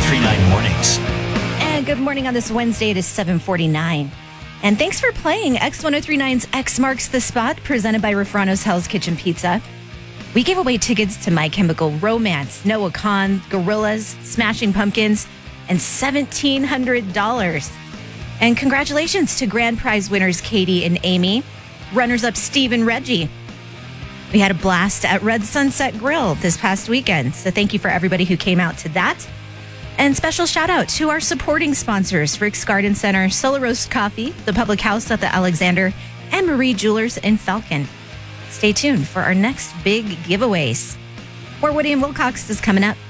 1039 Mornings. And good morning on this Wednesday. It is 7:49. And thanks for playing X1039's X Marks the Spot, presented by Refrano's Hell's Kitchen Pizza. We gave away tickets to My Chemical Romance, Noah Kahan, Gorillaz, Smashing Pumpkins, and $1,700. And congratulations to grand prize winners Katie and Amy, runners-up Steve and Reggie. We had a blast at Red Sunset Grill this past weekend, so thank you for everybody who came out to that. And special shout out to our supporting sponsors, Rick's Garden Center, Solar Roast Coffee, the Public House at the Alexander, and Marie Jewelers in Falcon. Stay tuned for our next big giveaways. More Woody and Wilcox is coming up.